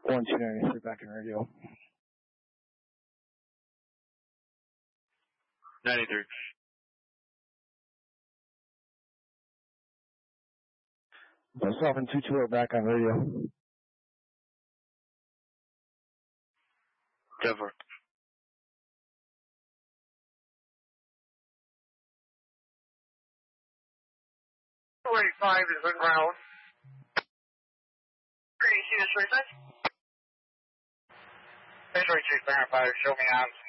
1293 back in radio. 93. Myself and 220 back on radio. Denver. 285 is in ground. 3 see the street side? 3 verify, show me on